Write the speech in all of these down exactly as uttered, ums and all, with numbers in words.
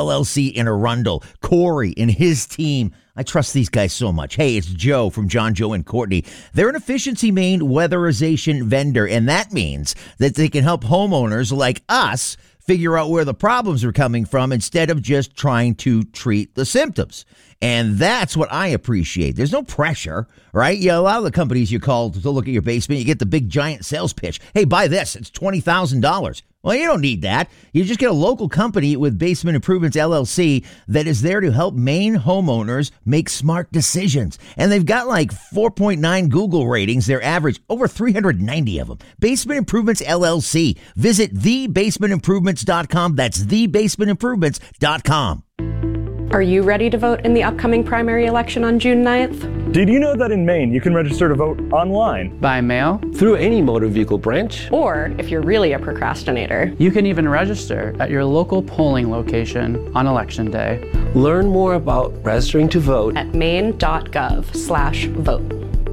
L L C in Arundel. Corey and his team. I trust these guys so much. Hey, it's Joe from John, Joe, and Courtney. They're an Efficiency Maine weatherization vendor, and that means that they can help homeowners like us figure out where the problems are coming from instead of just trying to treat the symptoms. And that's what I appreciate. There's no pressure, right? Yeah, a lot of the companies you call to look at your basement, you get the big giant sales pitch. Hey, buy this. It's twenty thousand dollars. Well, you don't need that. You just get a local company with Basement Improvements, L L C, that is there to help Maine homeowners make smart decisions. And they've got like four point nine Google ratings. Their average, over three hundred ninety of them. Basement Improvements, L L C. Visit the basement improvements dot com. That's the basement improvements dot com. Are you ready to vote in the upcoming primary election on June ninth? Did you know that in Maine you can register to vote online? By mail? Through any motor vehicle branch? Or, if you're really a procrastinator, You can even register at your local polling location on Election Day. Learn more about registering to vote at maine.gov slash vote.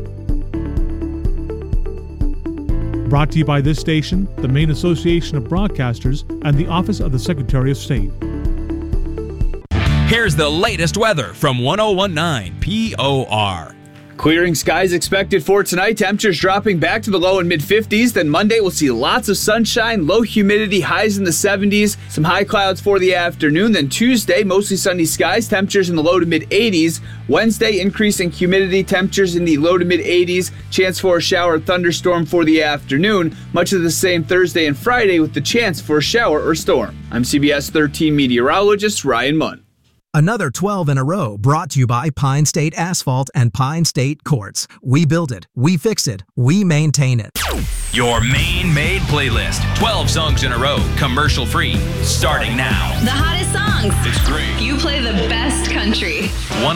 Brought to you by this station, the Maine Association of Broadcasters, and the Office of the Secretary of State. Here's the latest weather from ten nineteen P O R. Clearing skies expected for tonight. Temperatures dropping back to the low and mid fifties. Then Monday we'll see lots of sunshine, low humidity, highs in the seventies. Some high clouds for the afternoon. Then Tuesday, mostly sunny skies. Temperatures in the low to mid eighties. Wednesday, increasing humidity. Temperatures in the low to mid eighties. Chance for a shower or thunderstorm for the afternoon. Much of the same Thursday and Friday with the chance for a shower or storm. I'm C B S thirteen meteorologist Ryan Munn. Another twelve in a row brought to you by Pine State Asphalt and Pine State Quartz. We build it, we fix it, we maintain it. Your Maine-made playlist. twelve songs in a row, commercial free, starting now. The hottest songs. It's great. You play the best country.